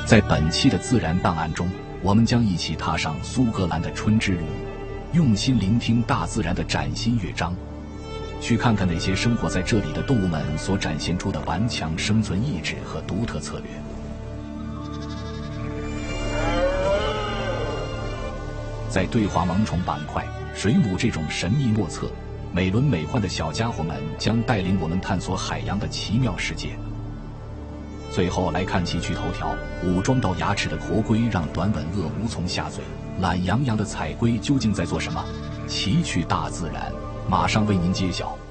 在本期的自然档案中，我们将一起踏上苏格兰的春之旅，用心聆听大自然的崭新乐章，去看看那些生活在这里的动物们所展现出的顽强生存意志和独特策略。在对话萌宠板块，水母这种神秘莫测、美轮美奂的小家伙们将带领我们探索海洋的奇妙世界。最后来看奇趣头条：武装到牙齿的驼龟让短吻鳄无从下嘴，懒洋洋的彩龟究竟在做什么？奇趣大自然，马上为您揭晓。